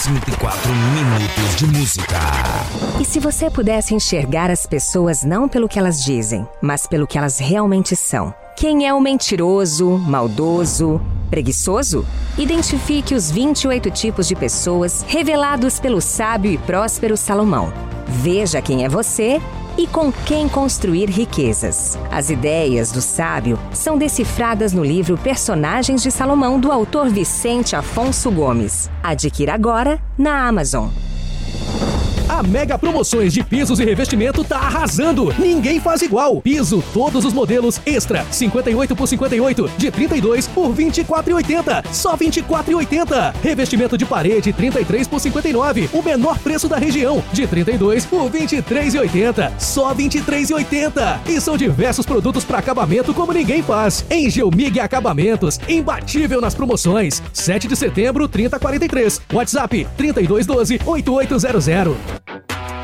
104 minutos de música. E se você pudesse enxergar as pessoas não pelo que elas dizem, mas pelo que elas realmente são? Quem é o mentiroso, maldoso, preguiçoso? Identifique os 28 tipos de pessoas revelados pelo sábio e próspero Salomão. Veja quem é você e com quem construir riquezas. As ideias do sábio são decifradas no livro Personagens de Salomão, do autor Vicente Afonso Gomes. Adquira agora na Amazon. A Mega Promoções de pisos e revestimento tá arrasando. Ninguém faz igual. Piso, todos os modelos extra, 58 por 58, de 32 por 24,80. Só 24,80. Revestimento de parede, 33 por 59, o menor preço da região, de 32 por 23,80. Só 23,80. E são diversos produtos para acabamento como ninguém faz. Engelmig Acabamentos, imbatível nas promoções. 7 de setembro, 3043. WhatsApp, 3212-8800.